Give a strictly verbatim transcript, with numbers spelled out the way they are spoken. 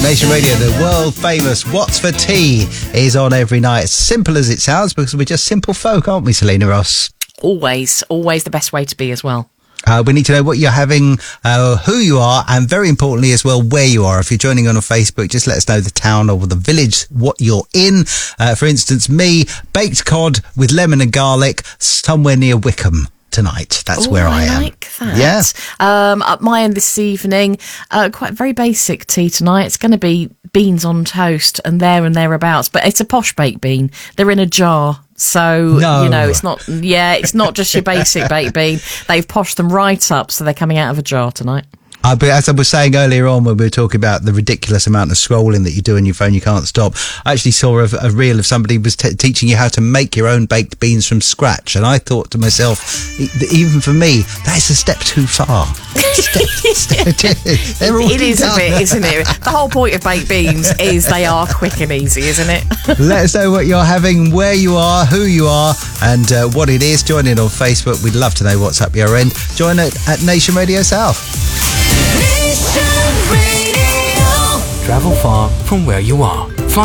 Nation Radio, the world famous What's for Tea is on every night. It's simple as it sounds because we're just simple folk, aren't we, Selena Ross? Always, always the best way to be as well. Uh, we need to know what you're having, uh, who you are, and very importantly as well, where you are. If you're joining on Facebook, just let us know the town or the village, what you're in. Uh, for instance, me, baked cod with lemon and garlic, somewhere near Wickham tonight. That's Ooh, where I, I am. like that. Yeah. Um, at my end this evening, uh, quite very basic tea tonight. It's going to be beans on toast and there and thereabouts, but it's a posh baked bean. They're in a jar. So, no. you know, it's not, yeah, it's not just your basic baked bean. They've poshed them right up, so they're coming out of a jar tonight. Uh, but as I was saying earlier on when we were talking about the ridiculous amount of scrolling that you do on your phone, you can't stop. I actually saw a, a reel of somebody was t- teaching you how to make your own baked beans from scratch. And I thought to myself, even for me, that is a step too far. step, step, they're it is done. A bit, isn't it? The whole point of baked beans is they are quick and easy, isn't it? Let us know what you're having, where you are, who you are, and uh, what it is. Join in on Facebook. We'd love to know what's up your end. Join it at Nation Radio South. Travel far from where you are.